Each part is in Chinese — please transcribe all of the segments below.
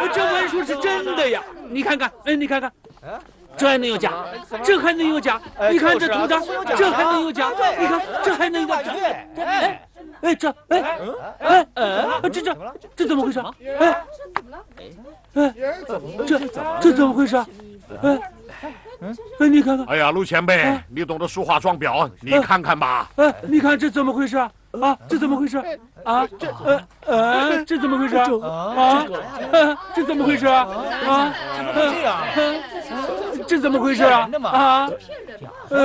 这文书是真的呀！你看看，你看看，这还能有假？这还能有假？你看这图章，这还能有假？你看这还能有假？这怎么回事？这怎么回事？你看看。 哎呀，陆前辈，你懂得书画装裱，你看看吧。 你看这怎么回事啊？这怎么回事？这怎么回事？这怎么回事啊？ 这样， 这怎么回事啊？ 还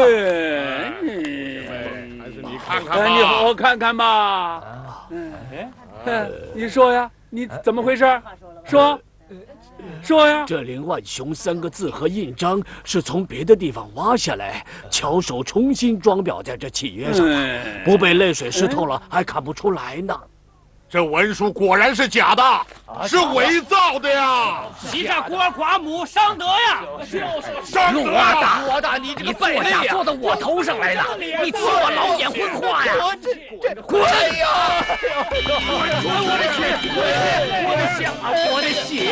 是你看看吧。 你好好看看吧。你说呀，你怎么回事？说呀！ 这林万雄3个字和印章是从别的地方挖下来，巧手重新装裱在这契约上的，不被泪水湿透了还看不出来呢。 这文书果然是假的，是伪造的呀！ 欺诈孤儿寡母，伤德呀！ 伤德呀！ 陆大，你这个败类呀！ 坐到我头上来了，你替我老眼昏花呀！ 滚呀！ 我的血！我的血！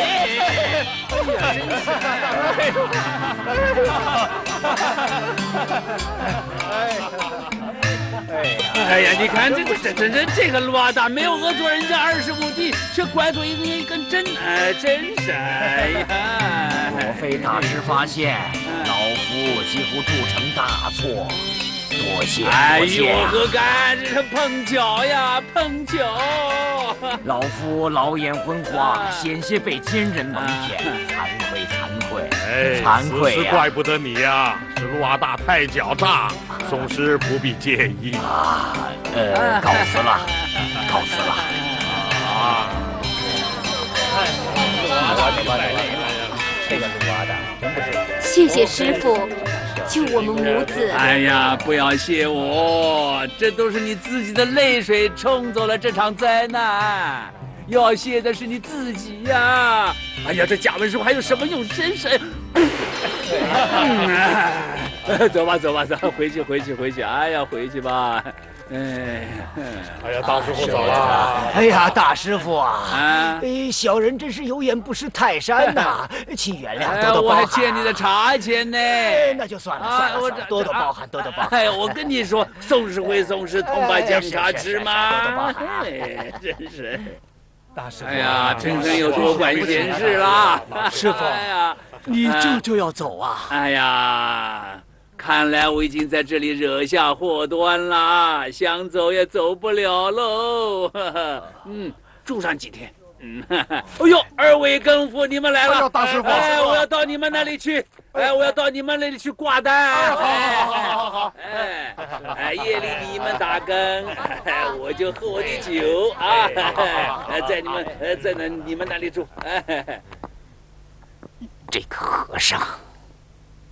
哎呀，你看这个罗大没有讹作人家20亩地，却拐走一根针，真是哎呀！ 莫非大师发现，老夫几乎铸成大错？多谢。 哎呦，何干？这是碰巧呀，碰巧！ 老夫老眼昏花，险些被奸人蒙骗，惭愧。惭愧此事怪不得你呀，是陆阿大太狡诈，宋师不必介意啊。告辞了。 这个陆阿大真不是。 谢谢师傅，救我们母子。 哎呀，不要谢我，这都是你自己的泪水冲走了这场灾难。要谢的是你自己呀！哎呀，这假文书还有什么用？真是。走吧，回去。哎呀，回去吧。 哎呀，大师傅走了。 哎呀，大师傅啊，小人真是有眼不识泰山呐，请原谅，多多包涵。 我还欠你的茶钱呢。 那就算了，多多包涵。 哎呀，我跟你说，宋师回宋师，同把姜茶吃嘛。 多多包涵。 真是。 大师傅， 哎呀，陈生又多管闲事啦。 师傅， 哎呀， 你这就要走啊？ 哎呀，看来我已经在这里惹下祸端了，想走也走不了喽。住上几天。哎呦，二位更夫，你们来了！ 哎呦，大师傅， 我要到你们那里去。我要到你们那里去挂单。好。夜里你们打更，我就喝我的酒啊。在你们那里住。 这个和尚。